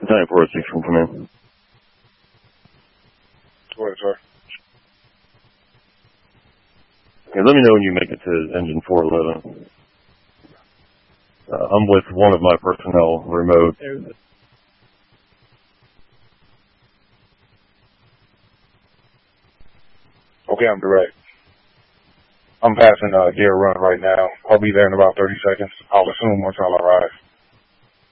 Battalion 406 from command. Go ahead, sir. Okay, let me know when you make it to engine 411. I'm with one of my personnel remote. Okay, I'm direct. I'm passing Deer Run right now. I'll be there in about 30 seconds. I'll assume once y'all arrive.